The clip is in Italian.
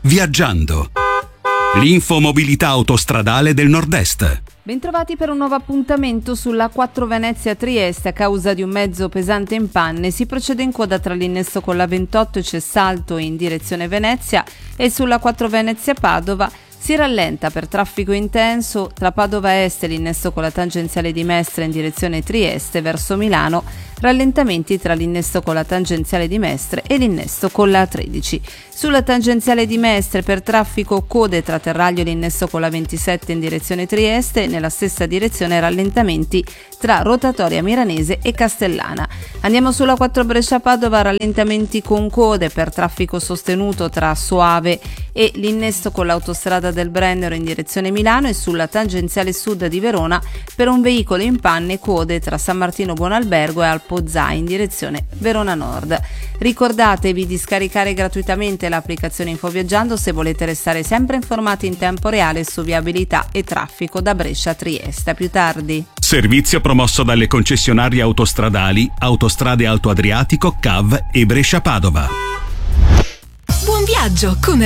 Viaggiando. L'infomobilità autostradale del Nord-Est. Bentrovati per un nuovo appuntamento sulla 4 Venezia Trieste. A causa di un mezzo pesante in panne si procede in coda tra l'innesto con la 28 e Cessalto in direzione Venezia e sulla 4 Venezia Padova. Si rallenta per traffico intenso tra Padova Est e l'innesto con la tangenziale di Mestre in direzione Trieste verso Milano, rallentamenti tra l'innesto con la tangenziale di Mestre e l'innesto con la 13. Sulla tangenziale di Mestre per traffico code tra Terraglio e l'innesto con la 27 in direzione Trieste e nella stessa direzione rallentamenti tra Rotatoria Miranese e Castellana. Andiamo sulla 4 Brescia Padova, rallentamenti con code per traffico sostenuto tra Soave e l'innesto con l'autostrada del Brennero in direzione Milano e sulla tangenziale sud di Verona per un veicolo in panne code tra San Martino Buonalbergo e Alpozai in direzione Verona Nord. Ricordatevi di scaricare gratuitamente l'applicazione Infoviaggiando se volete restare sempre informati in tempo reale su viabilità e traffico da Brescia a Trieste. A più tardi. Servizio promosso dalle concessionarie autostradali Autostrade Alto Adriatico, CAV e Brescia Padova. Buon viaggio con